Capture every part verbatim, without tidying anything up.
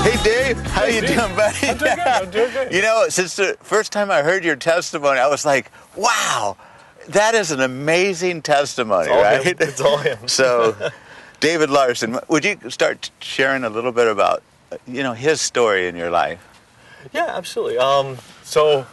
Hey, Dave. How Hey, you Steve. doing, buddy? I'm doing good. I'm doing good. You know, since the first time I heard your testimony, I was like, wow, that is an amazing testimony, It's all right? him. It's all him. So, David Larson, would you start sharing a little bit about, you know, his story in your life? Yeah, absolutely. Um, so,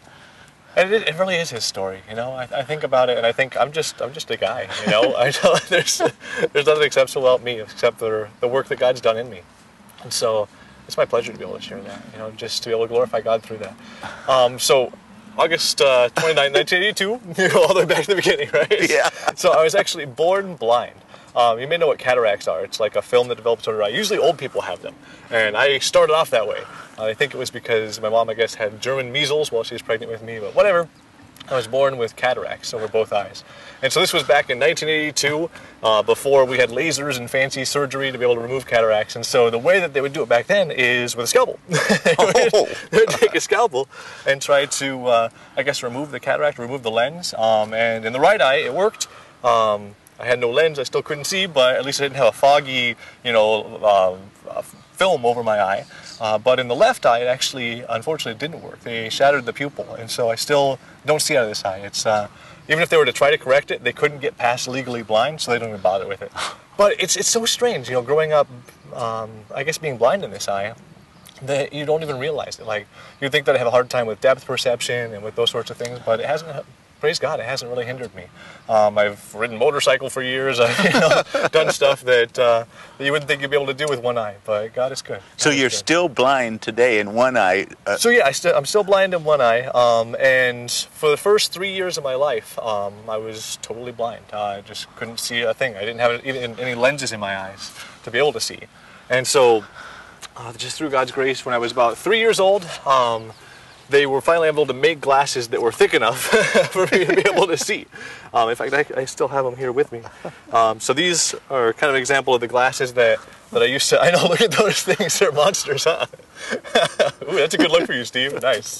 and it, it really is his story. You know, I, I think about it, and I think I'm just I'm just a guy. You know, I know there's there's nothing exceptional about me except for the work that God's done in me, and so it's my pleasure to be able to share that. You know, just to be able to glorify God through that. Um, so. August uh, twenty-ninth, nineteen eighty-two, you go all the way back to the beginning, right? Yeah. So I was actually born blind. Um, you may know what cataracts are. It's like a film that develops over your eye. Usually old people have them. And I started off that way. Uh, I think it was because my mom, I guess, had German measles while she was pregnant with me, but whatever. I was born with cataracts over both eyes. And so this was back in nineteen eighty-two, uh, before we had lasers and fancy surgery to be able to remove cataracts. And so the way that they would do it back then is with a scalpel. they, would, Oh. they would take a scalpel and try to, uh, I guess, remove the cataract, remove the lens. Um, and in the right eye, it worked. Um, I had no lens, I still couldn't see, but at least I didn't have a foggy, you know, uh, uh, film over my eye. Uh, but in the left eye, it actually, unfortunately, didn't work. They shattered the pupil, and so I still don't see out of this eye. It's uh, even if they were to try to correct it, they couldn't get past legally blind, so they don't even bother with it. But it's it's so strange, you know, growing up, um, I guess being blind in this eye, that you don't even realize it. Like, you think that I have a hard time with depth perception and with those sorts of things, but it hasn't. Praise God, it hasn't really hindered me. Um, I've ridden motorcycle for years. I've you know, done stuff that, uh, that you wouldn't think you'd be able to do with one eye, but God is good. God So is you're good. still blind today in one eye. Uh, So yeah, I st I'm still blind in one eye, um, and for the first three years of my life, um, I was totally blind. Uh, I just couldn't see a thing. I didn't have even any lenses in my eyes to be able to see. And so, uh, just through God's grace, when I was about three years old, um, they were finally able to make glasses that were thick enough for me to be able to see. Um, in fact, I, I still have them here with me. Um, so these are kind of an example of the glasses that, that I used to... I know, look at those things. They're monsters, huh? Ooh, that's a good look for you, Steve. Nice.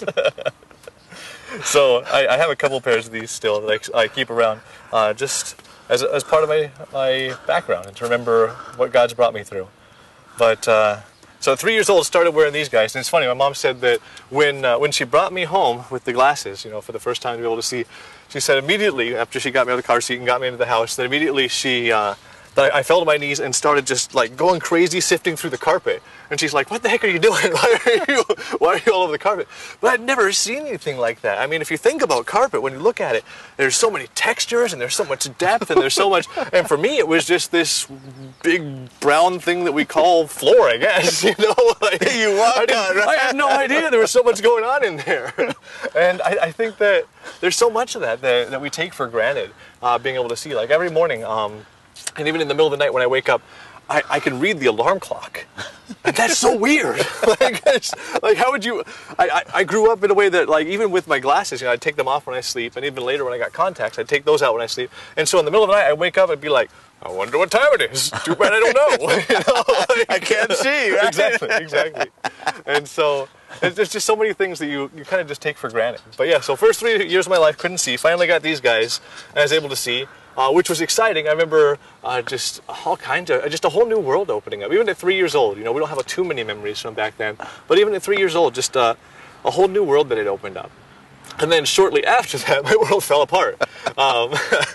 So I, I have a couple pairs of these still that I, I keep around uh, just as, as part of my, my background and to remember what God's brought me through. But... Uh, So at three years old, started wearing these guys, and it's funny. My mom said that when uh, when she brought me home with the glasses, you know, for the first time to be able to see, she said immediately after she got me out of the car seat and got me into the house, that immediately she uh, that I, I fell to my knees and started just like going crazy, sifting through the carpet. And she's like, "What the heck are you doing? Why are you why are you all over the carpet?" But I'd never seen anything like that. I mean, if you think about carpet, when you look at it, there's so many textures and there's so much depth and there's so much. And for me, it was just this big brown thing that we call floor, I guess. You know, like, You walked I, on, right? I had no idea there was so much going on in there. And I, I think that there's so much of that that, that we take for granted, uh, being able to see. Like every morning, um, and even in the middle of the night when I wake up, I, I can read the alarm clock. And that's so weird. like, it's, like, how would you... I, I, I grew up in a way that, like, even with my glasses, you know, I'd take them off when I sleep, and even later when I got contacts, I'd take those out when I sleep. And so in the middle of the night, I'd wake up and be like, I wonder what time it is. Too bad I don't know. You know, like, I can't see, right? Exactly, exactly. And so... There's just so many things that you, you kind of just take for granted. But yeah, so first three years of my life, couldn't see. Finally got these guys, and I was able to see, uh, which was exciting. I remember uh, just all kinds of, just a whole new world opening up. Even at three years old, you know, we don't have too many memories from back then. But even at three years old, just uh, a whole new world that had opened up. And then shortly after that, my world fell apart. Um,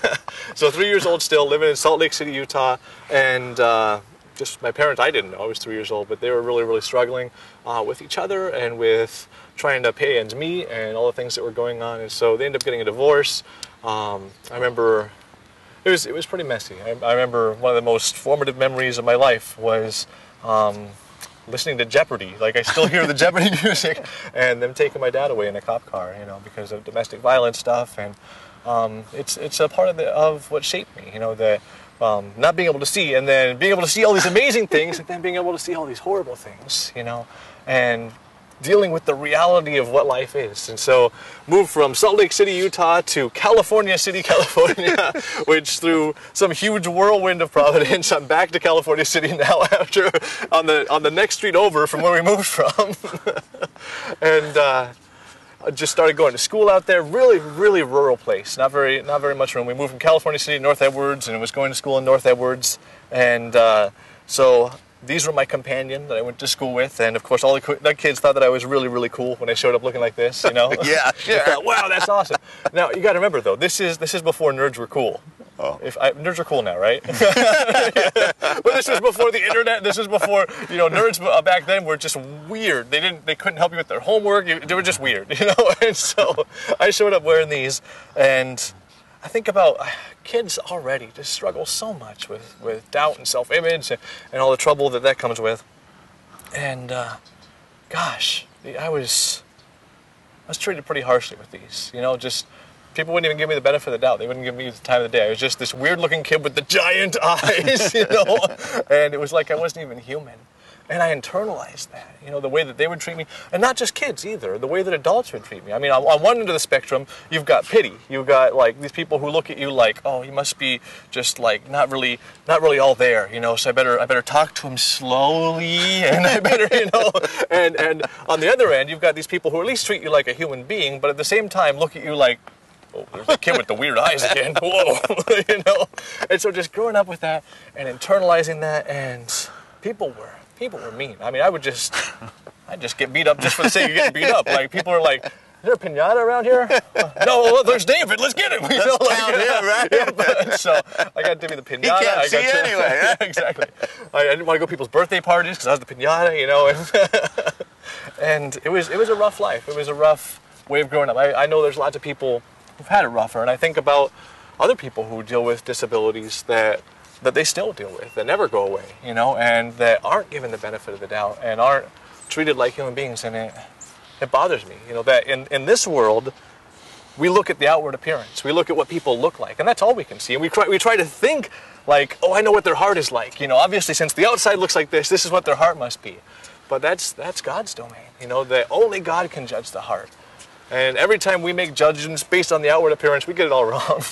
so three years old still, living in Salt Lake City, Utah, and... Uh, Just my parents, I didn't know, I was three years old, but they were really, really struggling uh, with each other and with trying to pay ends meet and all the things that were going on. And so they ended up getting a divorce. Um, I remember it was it was pretty messy. I, I remember one of the most formative memories of my life was um, listening to Jeopardy. Like, I still hear the Jeopardy music, and them taking my dad away in a cop car, you know, because of domestic violence stuff. And um, it's it's a part of the, of what shaped me, you know, the. Um, not being able to see, and then being able to see all these amazing things, and then being able to see all these horrible things, you know, and dealing with the reality of what life is. And so moved from Salt Lake City, Utah to California City, California, which through some huge whirlwind of Providence, I'm back to California City now after on the on the next street over from where we moved from. and uh, I just started going to school out there. Really, really rural place. Not very, not very much room. We moved from California City to North Edwards, and was going to school in North Edwards. And uh, so these were my companion that I went to school with, and of course all the, co- the kids thought that I was really, really cool when I showed up looking like this, you know? Yeah, They sure. thought, wow, that's awesome. Now, you got to remember, though, this is this is before nerds were cool. Oh. If I, nerds are cool now, right? But this was before the internet. This was before, you know, nerds uh, back then were just weird. They didn't, they couldn't help you with their homework. You, they were just weird, you know. And so I showed up wearing these, and I think about uh, kids already just struggle so much with, with doubt and self-image and, and all the trouble that that comes with. And uh, gosh, I was I was treated pretty harshly with these, you know, just. People wouldn't even give me the benefit of the doubt. They wouldn't give me the time of the day. I was just this weird-looking kid with the giant eyes, you know? And it was like I wasn't even human. And I internalized that, you know, the way that they would treat me. And not just kids either, the way that adults would treat me. I mean, on, on one end of the spectrum, you've got pity. You've got, like, these people who look at you like, oh, he must be just, like, not really not really all there, you know, so I better I better talk to him slowly, and I better, you know. And, and on the other end, you've got these people who at least treat you like a human being, but at the same time look at you like, oh, there's the kid with the weird eyes again. Whoa, you know. And so just growing up with that and internalizing that, and people were people were mean. I mean, I would just I'd just get beat up just for the sake of getting beat up. Like people are like, is there a pinata around here? Uh, no, well, there's David. Let's get him. You know, Let's like, count him, right? Yeah, but, so I got to be the pinata. He can't I see got to, anyway. Yeah, exactly. I, I didn't want to go to people's birthday parties because I was the pinata, you know. And, and it was it was a rough life. It was a rough way of growing up. I, I know there's lots of people who've had it rougher, and I think about other people who deal with disabilities that that they still deal with, that never go away, you know, and that aren't given the benefit of the doubt and aren't treated like human beings, and it it bothers me, you know, that in, in this world we look at the outward appearance, we look at what people look like, and that's all we can see, and we try we try to think like, oh, I know what their heart is like, you know, obviously since the outside looks like this, this is what their heart must be, but that's that's God's domain, you know, that only God can judge the heart. And every time we make judgments based on the outward appearance, we get it all wrong.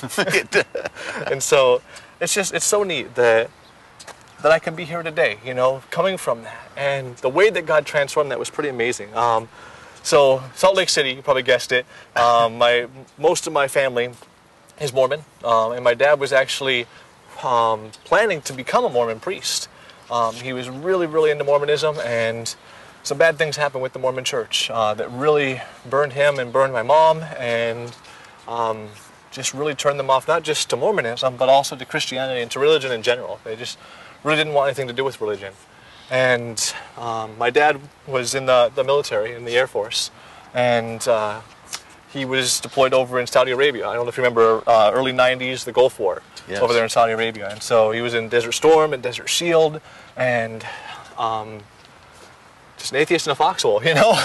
And so it's just, it's so neat that that I can be here today, you know, coming from that. And the way that God transformed that was pretty amazing. Um, so Salt Lake City, you probably guessed it. Um, my most of my family is Mormon. Um, and my dad was actually um, planning to become a Mormon priest. Um, he was really, really into Mormonism, and some bad things happened with the Mormon church uh, that really burned him and burned my mom, and um, just really turned them off, not just to Mormonism, but also to Christianity and to religion in general. They just really didn't want anything to do with religion. And um, my dad was in the, the military, in the Air Force, and uh, he was deployed over in Saudi Arabia. I don't know if you remember uh, early nineties, the Gulf War, yes, over there in Saudi Arabia. And so he was in Desert Storm and Desert Shield, and um, just an atheist in a foxhole, you know.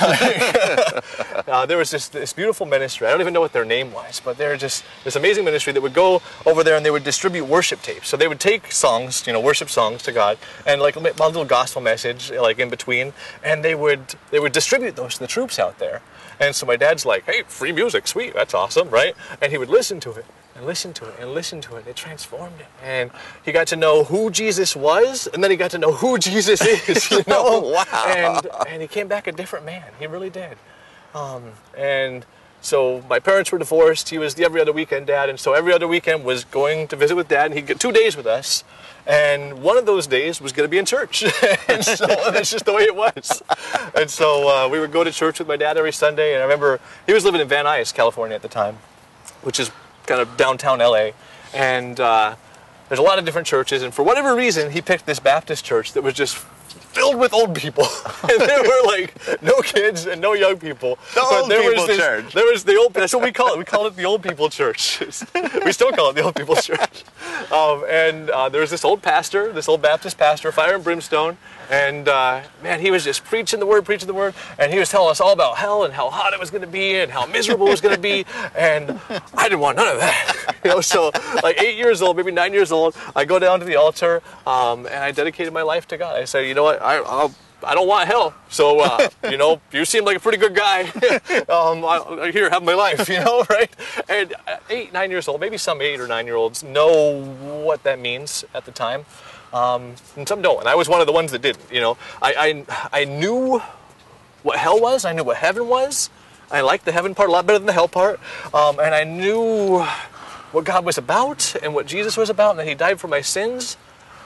uh, there was this, this beautiful ministry. I don't even know what their name was, but they're just this amazing ministry that would go over there and they would distribute worship tapes. So they would take songs, you know, worship songs to God, and like a little gospel message, like in between, and they would they would distribute those to the troops out there. And so my dad's like, hey, free music, sweet, that's awesome, right? And he would listen to it, and listen to it, and listen to it. It transformed him. And he got to know who Jesus was, and then he got to know who Jesus is, you know? Oh, wow. And, and he came back a different man. He really did. Um, and so my parents were divorced. He was the every other weekend dad, and so every other weekend was going to visit with dad, and he'd get two days with us. And one of those days was going to be in church. And so that's just the way it was. And so uh, we would go to church with my dad every Sunday. And I remember he was living in Van Nuys, California at the time, which is kind of downtown L A. And uh, there's a lot of different churches. And for whatever reason, he picked this Baptist church that was just filled with old people. And there were like no kids and no young people. The but old there people was this, church. There was the old, that's what we call it. We call it the old people church. We still call it the old people church. Um, and uh, there was this old pastor, this old Baptist pastor, fire and brimstone. And uh, man, he was just preaching the word, preaching the word. And he was telling us all about hell and how hot it was going to be and how miserable it was going to be. And I didn't want none of that. You know, so like eight years old, maybe nine years old, I go down to the altar um, and I dedicated my life to God. I said, you know what, I, I'll, I don't want hell. So, uh, you know, you seem like a pretty good guy. um, I, here, have my life, you know, right? And eight, nine years old, maybe some eight or nine year olds know what that means at the time. Um, and some don't. And I was one of the ones that didn't, you know. I, I, I knew what hell was. I knew what heaven was. I liked the heaven part a lot better than the hell part. Um, and I knew what God was about and what Jesus was about and that he died for my sins.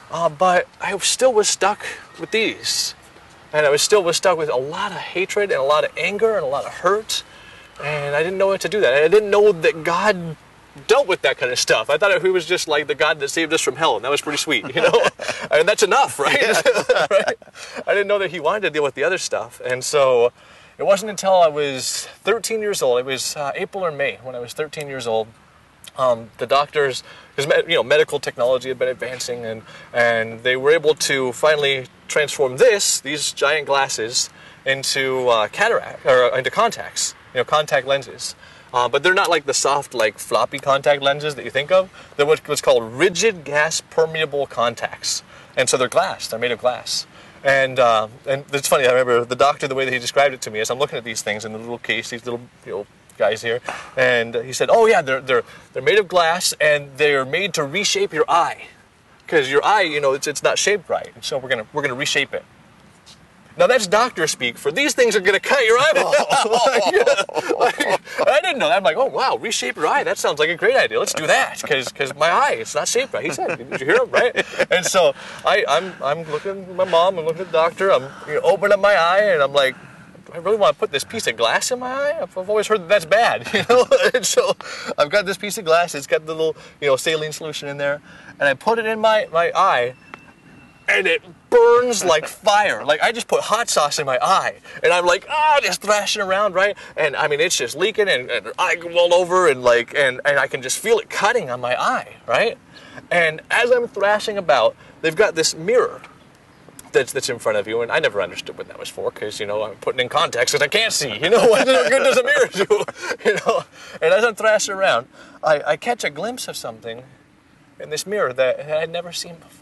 uh, but I still was stuck with these. And I was still was stuck with a lot of hatred and a lot of anger and a lot of hurt. And I didn't know what to do that. I didn't know that God dealt with that kind of stuff. I thought he was just like the God that saved us from hell, and that was pretty sweet, you know? And that's enough, right? Right? I didn't know that he wanted to deal with the other stuff. And so it wasn't until I was thirteen years old, it was uh, April or May when I was thirteen years old, um, the doctors, because you know, medical technology had been advancing, and, and they were able to finally transform this, these giant glasses, into uh, cataract, or into contacts. You know, contact lenses. Uh, but they're not like the soft, like floppy contact lenses that you think of. They're what's called rigid gas permeable contacts. And so they're glass. They're made of glass. And uh, and it's funny, I remember the doctor, the way that he described it to me, as I'm looking at these things in the little case, these little, you know, guys here, and he said, oh yeah, they're, they're, they're made of glass, and they're made to reshape your eye. Because your eye, you know, it's, it's not shaped right. And so we're going to we're gonna reshape it. Now that's doctor speak for these things are going to cut your eyeball. like, yeah, like, I didn't know that. I'm like, oh wow, reshape your eye. That sounds like a great idea. Let's do that because because my eye, it's not shaped right. He said, did you hear him? Right? And so I, I'm I'm looking at my mom. I'm looking at the doctor. I'm you know, opening up my eye and I'm like, do I really want to put this piece of glass in my eye? I've, I've always heard that that's bad, you know. And so I've got this piece of glass. It's got the little you know saline solution in there, and I put it in my my eye. And it burns like fire. Like, I just put hot sauce in my eye. And I'm like, ah, just thrashing around, right? And, I mean, it's just leaking, and, and I go all over, and, like, and, and I can just feel it cutting on my eye, right? And as I'm thrashing about, they've got this mirror that's, that's in front of you, and I never understood what that was for, because, you know, I'm putting in context because I can't see, you know? What good does a mirror do? You know? And as I'm thrashing around, I, I catch a glimpse of something in this mirror that I had never seen before.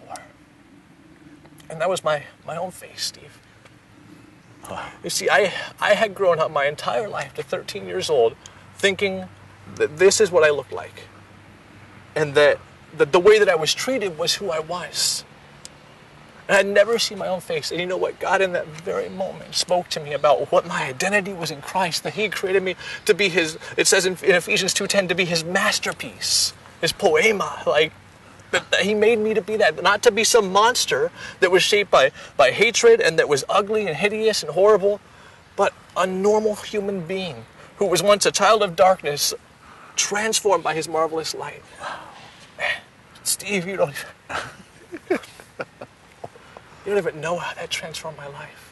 And that was my, my own face, Steve. You see, I, I had grown up my entire life to thirteen years old thinking that this is what I looked like. And that the, the way that I was treated was who I was. And I'd never seen my own face. And you know what? God in that very moment spoke to me about what my identity was in Christ, that he created me to be his, it says in, in Ephesians two ten, to be his masterpiece, his poema, like, that he made me to be that, not to be some monster that was shaped by, by hatred and that was ugly and hideous and horrible, but a normal human being who was once a child of darkness, transformed by his marvelous light. Steve, you don't even, you don't even know how that transformed my life.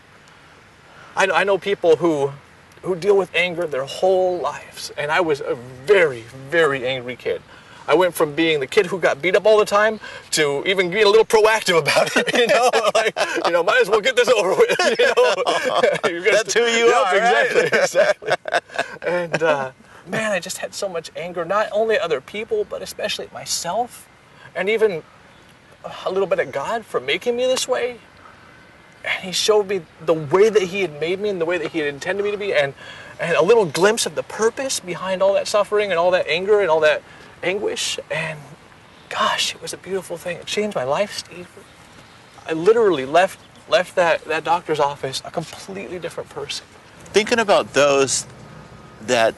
I, I know people who, who deal with anger their whole lives, and I was a very, very angry kid. I went from being the kid who got beat up all the time to even being a little proactive about it, you know, like, you know, might as well get this over with, you know. That's who you yep, are, exactly, right? exactly. And, uh, man, I just had so much anger, not only at other people, but especially at myself, and even a little bit at God for making me this way. And he showed me the way that he had made me and the way that he had intended me to be, and, and a little glimpse of the purpose behind all that suffering and all that anger and all that anguish, and gosh, it was a beautiful thing. It changed my life, Steve. I literally left left that, that doctor's office a completely different person. Thinking about those that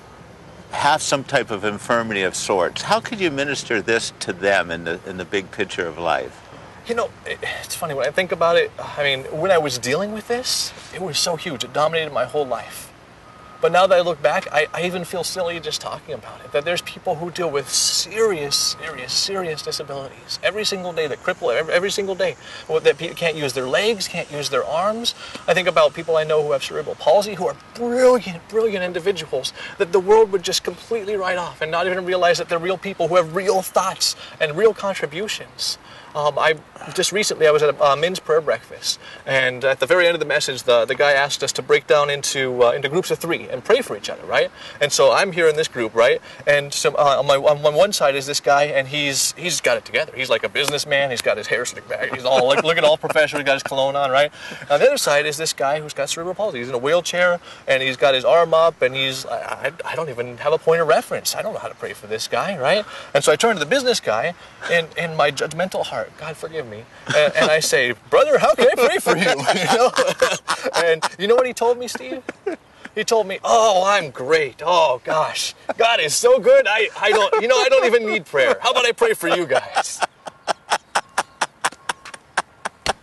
have some type of infirmity of sorts, how could you minister this to them in the in the big picture of life? You know, it, it's funny, when I think about it, I mean, when I was dealing with this, it was so huge. It dominated my whole life. But now that I look back, I, I even feel silly just talking about it, that there's people who deal with serious, serious, serious disabilities every single day that cripple every, every single day, that can't use their legs, can't use their arms. I think about people I know who have cerebral palsy, who are brilliant, brilliant individuals that the world would just completely write off and not even realize that they're real people who have real thoughts and real contributions. Um, I just recently I was at a uh, men's prayer breakfast, and at the very end of the message, the, the guy asked us to break down into uh, into groups of three and pray for each other, right? And so I'm here in this group, right? And so uh, on my on one side is this guy, and he's he's got it together. He's like a businessman. He's got his hair slicked back. He's all like looking all professional. He's got his cologne on, right? On the other side is this guy who's got cerebral palsy. He's in a wheelchair, and he's got his arm up, and he's I, I, I don't even have a point of reference. I don't know how to pray for this guy, right? And so I turn to the business guy, and in my judgmental heart, God forgive me, and, and I say, brother, how can I pray for you? You know? And you know what he told me, Steve? He told me, oh, I'm great. Oh, gosh, God is so good. I, I don't, you know, I don't even need prayer. How about I pray for you guys?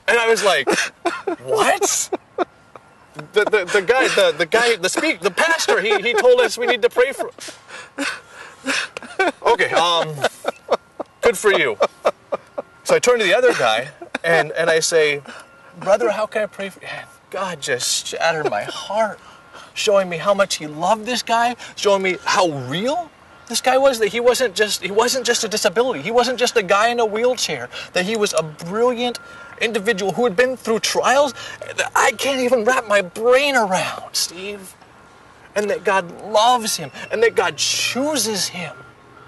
And I was like, what? The, the, the guy, the, the guy, the speak, the pastor, he, he told us we need to pray for... Okay, um, good for you. So I turn to the other guy, and, and I say, brother, how can I pray for you? And God just shattered my heart, showing me how much he loved this guy, showing me how real this guy was, that he wasn't just he wasn't just a disability. He wasn't just a guy in a wheelchair, that he was a brilliant individual who had been through trials that I can't even wrap my brain around, Steve. And that God loves him, and that God chooses him.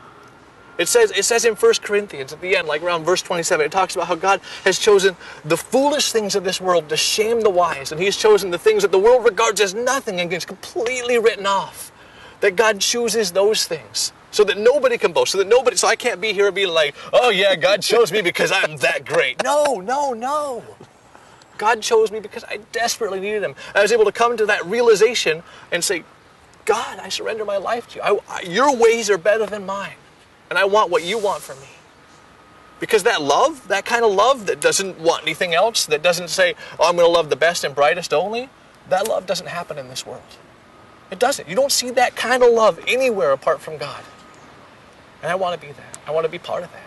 It says, it says in First Corinthians at the end, like around verse twenty-seven, it talks about how God has chosen the foolish things of this world to shame the wise, and he's chosen the things that the world regards as nothing and gets completely written off. That God chooses those things so that nobody can boast, so that nobody, so I can't be here and be like, oh yeah, God chose me because I'm that great. No, no, no. God chose me because I desperately needed him. I was able to come to that realization and say, God, I surrender my life to you. I, I, your ways are better than mine. And I want what you want from me. Because that love, that kind of love that doesn't want anything else, that doesn't say, oh, I'm going to love the best and brightest only, that love doesn't happen in this world. It doesn't. You don't see that kind of love anywhere apart from God. And I want to be that. I want to be part of that.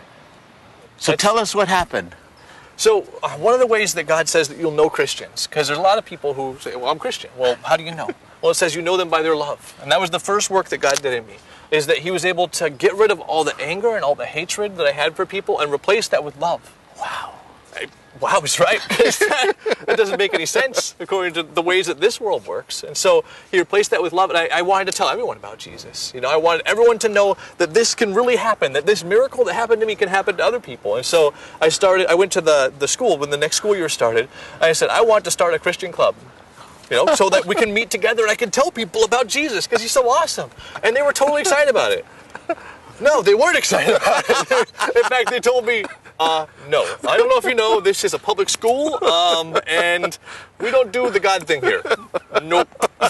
So That's, tell us what happened. So uh, one of the ways that God says that you'll know Christians, because there's a lot of people who say, well, I'm Christian. Well, how do you know? Well, it says you know them by their love. And that was the first work that God did in me, is that he was able to get rid of all the anger and all the hatred that I had for people and replace that with love. Wow. I, wow is right. that, that doesn't make any sense according to the ways that this world works. And so he replaced that with love. And I, I wanted to tell everyone about Jesus. You know, I wanted everyone to know that this can really happen, that this miracle that happened to me can happen to other people. And so I started, I went to the, the school when the next school year started. And I said, I want to start a Christian club. You know, so that we can meet together and I can tell people about Jesus because he's so awesome. And they were totally excited about it. No, they weren't excited about it. In fact, they told me, uh, no, I don't know if you know, this is a public school, um, and we don't do the God thing here. Nope.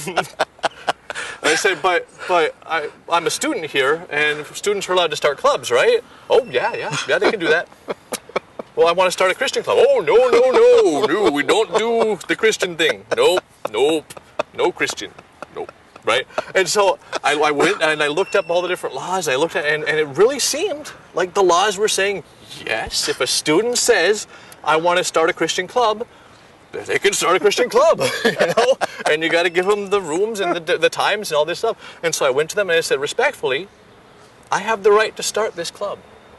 I said, but but I, I'm a student here, and students are allowed to start clubs, right? Oh, yeah, yeah, yeah, they can do that. Well, I want to start a Christian club. Oh, no, no, no, no, we don't do the Christian thing. Nope, nope, no Christian, nope, right? And so I, I went and I looked up all the different laws. I looked at and, and it really seemed like the laws were saying, yes, if a student says, I want to start a Christian club, they can start a Christian club, you know? And you got to give them the rooms and the, the times and all this stuff. And so I went to them and I said, respectfully, I have the right to start this club.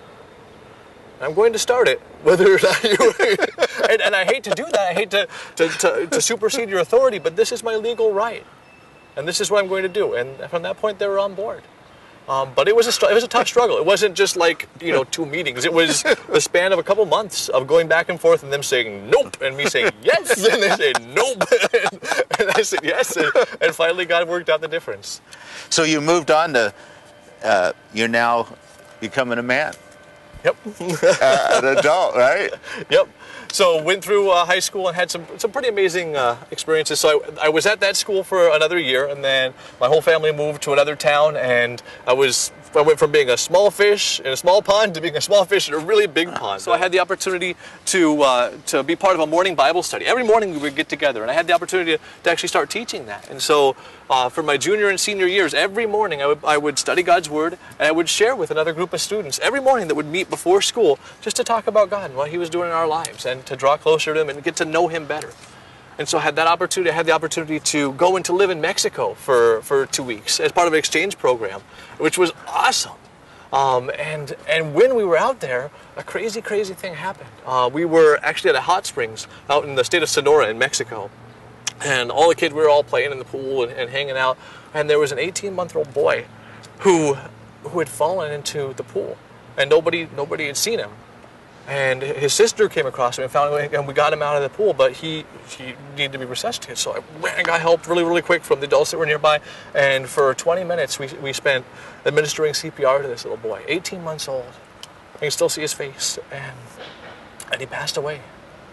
I'm going to start it, whether or not you... and, and I hate to do that. I hate to, to, to, to supersede your authority, but this is my legal right. And this is what I'm going to do. And from that point, they were on board. Um, but it was a it was a tough struggle. It wasn't just like, you know, two meetings. It was the span of a couple months of going back and forth and them saying nope, and me saying yes, and they say nope, and, and I said yes, and, and finally God worked out the difference. So you moved on to, uh, you're now becoming a man. Yep. uh, an adult, right? Yep. So went through uh, high school and had some some pretty amazing uh, experiences. So I, I was at that school for another year, and then my whole family moved to another town, and I was I went from being a small fish in a small pond to being a small fish in a really big pond. So I had the opportunity to uh, to be part of a morning Bible study. Every morning we would get together, and I had the opportunity to, to actually start teaching that. And so uh, for my junior and senior years, every morning I would, I would study God's Word, and I would share with another group of students every morning that would meet before school just to talk about God and what He was doing in our lives, and to draw closer to Him and get to know Him better. And so I had that opportunity. I had the opportunity to go and to live in Mexico for, for two weeks as part of an exchange program, which was awesome. Um, and and when we were out there, a crazy, crazy thing happened. Uh, we were actually at a hot springs out in the state of Sonora in Mexico. And all the kids, we were all playing in the pool and, and hanging out. And there was an eighteen-month-old boy who who had fallen into the pool. And nobody nobody had seen him. And his sister came across him and found him, and we got him out of the pool, but he, he needed to be resuscitated. So I went and got help really, really quick from the adults that were nearby. And for twenty minutes, we, we spent administering C P R to this little boy, eighteen months old. I can still see his face, and, and he passed away.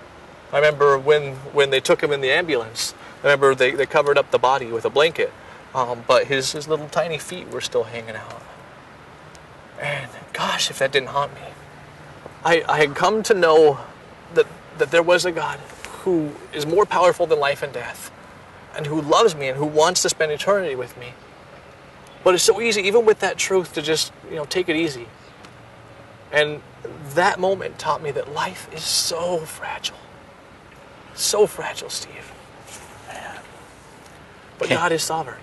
I remember when, when they took him in the ambulance, I remember they, they covered up the body with a blanket, um, but his, his little tiny feet were still hanging out. And gosh, if that didn't haunt me. I, I had come to know that that there was a God who is more powerful than life and death, and who loves me and who wants to spend eternity with me. But it's so easy, even with that truth, to just, you know, take it easy. And that moment taught me that life is so fragile. So fragile, Steve. Man. But God is sovereign.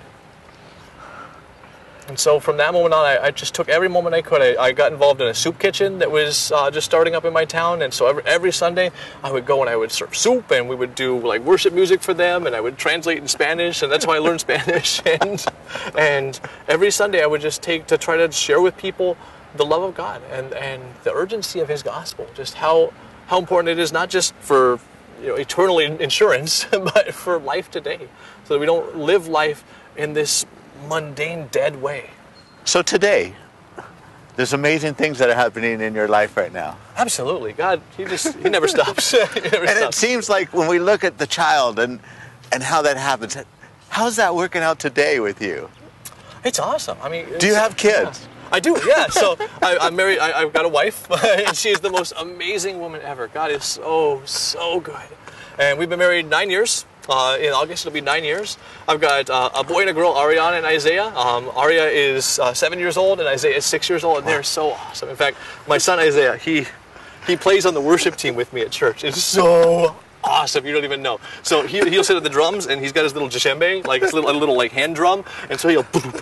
And so from that moment on, I, I just took every moment I could. I, I got involved in a soup kitchen that was uh, just starting up in my town. And so every, every Sunday, I would go and I would serve soup, and we would do like worship music for them, and I would translate in Spanish, and that's how I learned Spanish. And, and every Sunday, I would just take to try to share with people the love of God and, and the urgency of His gospel, just how, how important it is, not just for, you know, eternal insurance, but for life today, so that we don't live life in this mundane, dead way. So today, there's amazing things that are happening in your life right now. Absolutely. God, He just, He never stops. He never and stops. It seems like when we look at the child and, and how that happens, how's that working out today with you? It's awesome. I mean, do you have kids? Yeah. I do, yeah. So I, I'm married. I, I've got a wife, and she is the most amazing woman ever. God is so, so good. And we've been married nine years. Uh, in August, it'll be nine years. I've got uh, a boy and a girl, Ariana and Isaiah. Um, Aria is uh, seven years old, and Isaiah is six years old, and they're so awesome. In fact, my son Isaiah, he he plays on the worship team with me at church. It's so awesome, you don't even know. So he, he'll sit at the drums, and he's got his little djembe, like his little, a little like hand drum, and so he'll,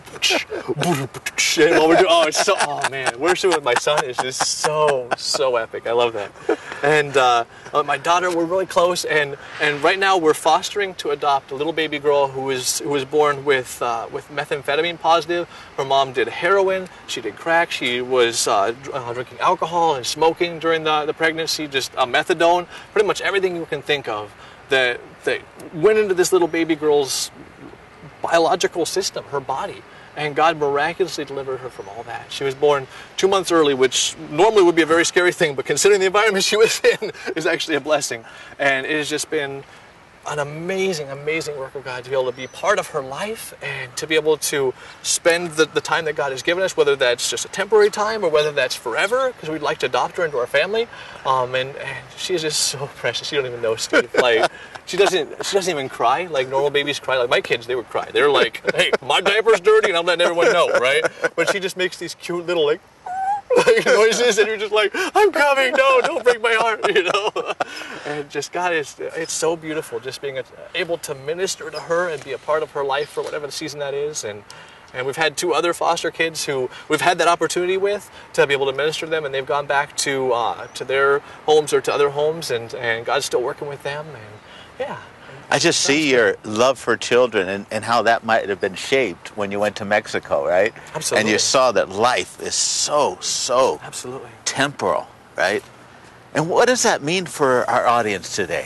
and while we're doing, oh, it's so, oh man, worship with my son is just so, so epic. I love that. And uh, my daughter, we're really close, and, and right now we're fostering to adopt a little baby girl who was who was born with uh, with methamphetamine positive. Her mom did heroin, she did crack, she was uh, drinking alcohol and smoking during the, the pregnancy, just uh, methadone, pretty much everything you can think of that that went into this little baby girl's biological system, her body, and God miraculously delivered her from all that. She was born two months early, which normally would be a very scary thing, but considering the environment she was in, is actually a blessing. And it has just been an amazing, amazing work of God to be able to be part of her life and to be able to spend the, the time that God has given us, whether that's just a temporary time or whether that's forever, because we'd like to adopt her into our family. Um, and, and she's just so precious. You don't even know, Steve. Like, she doesn't, she doesn't even cry like normal babies cry. Like my kids, they would cry. They're like, hey, my diaper's dirty, and I'm letting everyone know, right? But she just makes these cute little like, like noises, and you're just like, I'm coming, no, don't break my heart, you know. And just God is, it's so beautiful just being able to minister to her and be a part of her life for whatever the season that is. And and we've had two other foster kids who we've had that opportunity with to be able to minister to them, and they've gone back to uh, to their homes or to other homes, and and God's still working with them. And yeah. I just see your love for children and, and how that might have been shaped when you went to Mexico, right? Absolutely. And you saw that life is so, so Absolutely. temporal, right? And what does that mean for our audience today?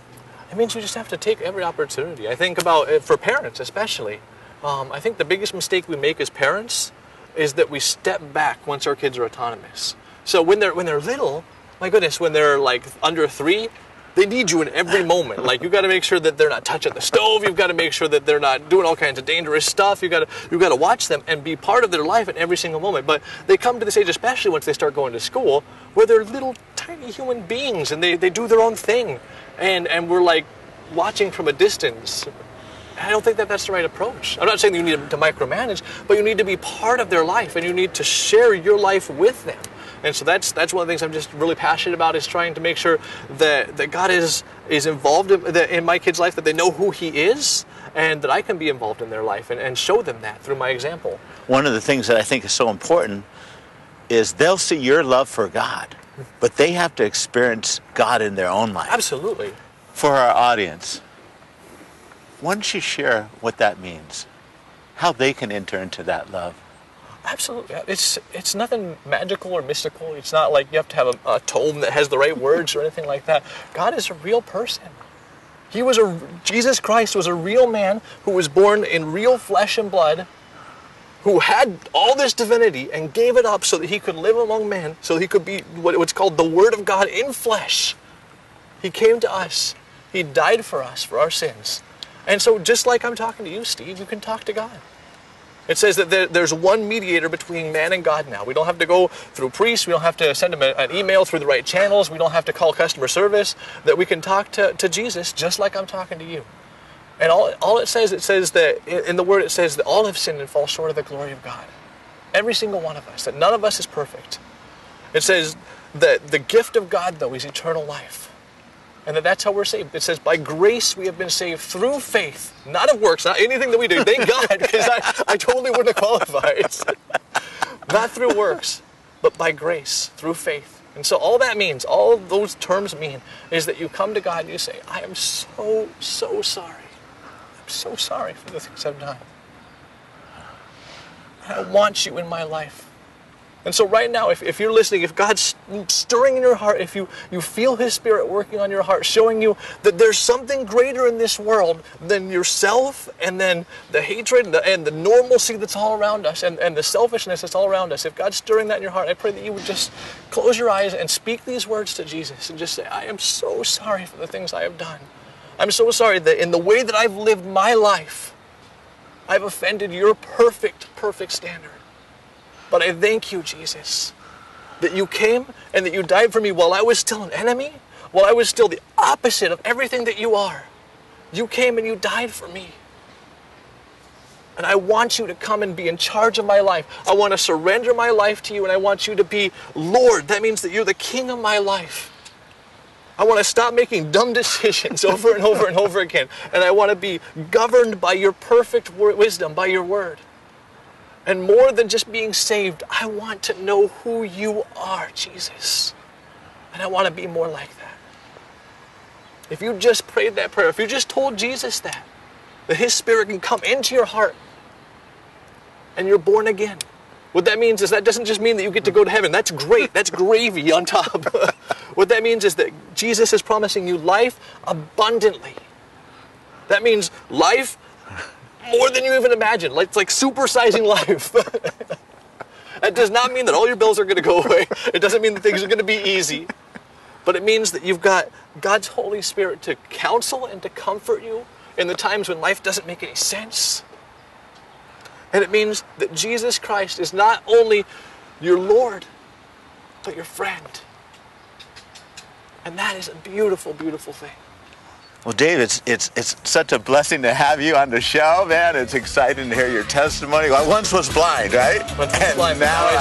It means you just have to take every opportunity. I think about it for parents especially. Um, I think the biggest mistake we make as parents is that we step back once our kids are autonomous. So when they're when they're little, my goodness, when they're like under three, they need you in every moment. Like, you got to make sure that they're not touching the stove. You've got to make sure that they're not doing all kinds of dangerous stuff. You've got to, you've got to watch them and be part of their life in every single moment. But they come to this age, especially once they start going to school, where they're little tiny human beings and they, they do their own thing. And, and we're like watching from a distance. I don't think that that's the right approach. I'm not saying that you need to micromanage, but you need to be part of their life and you need to share your life with them. And so that's that's one of the things I'm just really passionate about, is trying to make sure that, that God is is involved in, in my kids' life, that they know who He is, and that I can be involved in their life and, and show them that through my example. One of the things that I think is so important is they'll see your love for God, but they have to experience God in their own life. Absolutely. For our audience, why don't you share what that means? How they can enter into that love? Absolutely. It's it's nothing magical or mystical. It's not like you have to have a, a tome that has the right words or anything like that. God is a real person. He was a Jesus Christ was a real man who was born in real flesh and blood, who had all this divinity and gave it up so that He could live among men, so He could be what, what's called the Word of God in flesh. He came to us. He died for us, for our sins. And so just like I'm talking to you, Steve, you can talk to God. It says that there, there's one mediator between man and God now. We don't have to go through priests. We don't have to send them a, an email through the right channels. We don't have to call customer service. That we can talk to, to Jesus just like I'm talking to you. And all, all it says, it says that, in the Word it says that all have sinned and fall short of the glory of God. Every single one of us. That none of us is perfect. It says that the gift of God, though, is eternal life. And that that's how we're saved. It says, by grace we have been saved through faith, not of works, not anything that we do. Thank God, because I, I totally wouldn't have qualified. Not through works, but by grace, through faith. And so all that means, all those terms mean, is that you come to God and you say, I am so, so sorry. I'm so sorry for the things I've done. I want you in my life. And so right now, if, if you're listening, if God's stirring in your heart, if you, you feel His Spirit working on your heart, showing you that there's something greater in this world than yourself and then the hatred and the, and the normalcy that's all around us and, and the selfishness that's all around us, if God's stirring that in your heart, I pray that you would just close your eyes and speak these words to Jesus and just say, I am so sorry for the things I have done. I'm so sorry that in the way that I've lived my life, I've offended your perfect, perfect standard. But I thank you, Jesus, that you came and that you died for me while I was still an enemy, while I was still the opposite of everything that you are. You came and you died for me. And I want you to come and be in charge of my life. I want to surrender my life to you, and I want you to be Lord. That means that you're the King of my life. I want to stop making dumb decisions over and over and over again. And I want to be governed by your perfect wisdom, by your word. And more than just being saved, I want to know who you are, Jesus. And I want to be more like that. If you just prayed that prayer, if you just told Jesus that, that His Spirit can come into your heart and you're born again. What that means is that doesn't just mean that you get to go to heaven. That's great. That's gravy on top. What that means is that Jesus is promising you life abundantly. That means life more than you even imagine. It's like supersizing life. That does not mean that all your bills are going to go away. It doesn't mean that things are going to be easy. But it means that you've got God's Holy Spirit to counsel and to comfort you in the times when life doesn't make any sense. And it means that Jesus Christ is not only your Lord, but your friend. And that is a beautiful, beautiful thing. Well, Dave, it's, it's, it's such a blessing to have you on the show, man. It's exciting to hear your testimony. I once was blind, right? Once was and blind, now now